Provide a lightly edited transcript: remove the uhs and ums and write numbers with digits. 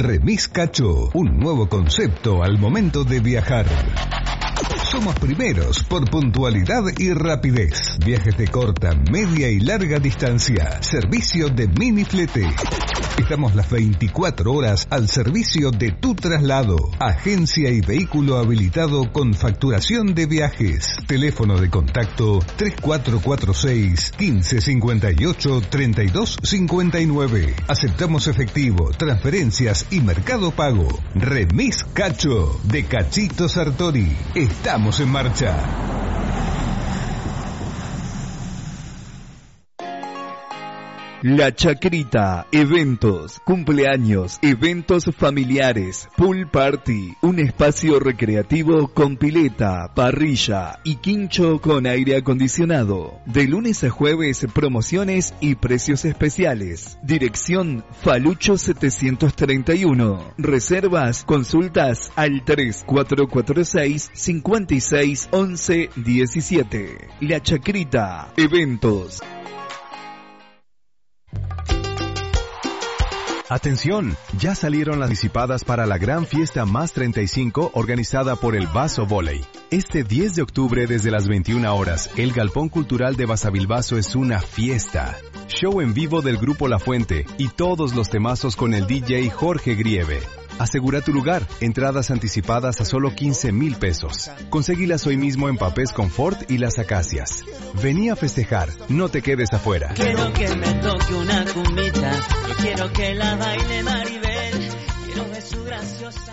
Remis Cacho, un nuevo concepto al momento de viajar. Somos primeros por puntualidad y rapidez. Viajes de corta, media y larga distancia. Servicio de mini flete. Estamos las 24 horas al servicio de tu traslado. Agencia y vehículo habilitado con facturación de viajes. Teléfono de contacto 3446 1558 3259. Aceptamos efectivo, transferencias y mercado pago. Remis Cacho de Cachito Sartori. Estamos en marcha. La Chacrita, eventos, cumpleaños, eventos familiares, pool party, un espacio recreativo con pileta, parrilla y quincho con aire acondicionado. De lunes a jueves, promociones y precios especiales. Dirección Falucho 731. Reservas, consultas al 3446 56 11 17. La Chacrita, eventos. Atención, ya salieron las anticipadas para la gran fiesta Más 35 organizada por el Vaso Volley. Este 10 de octubre desde las 21 horas, el Galpón Cultural de Basavilbaso es una fiesta. Show en vivo del Grupo La Fuente y todos los temazos con el DJ Jorge Grieve. Asegura tu lugar, entradas anticipadas a solo 15,000 pesos. Conseguilas hoy mismo en Papés Confort y Las Acacias. Vení a festejar, no te quedes afuera. Quiero que me toque una cumbita, yo quiero que la baile Maribel, quiero ver su graciosa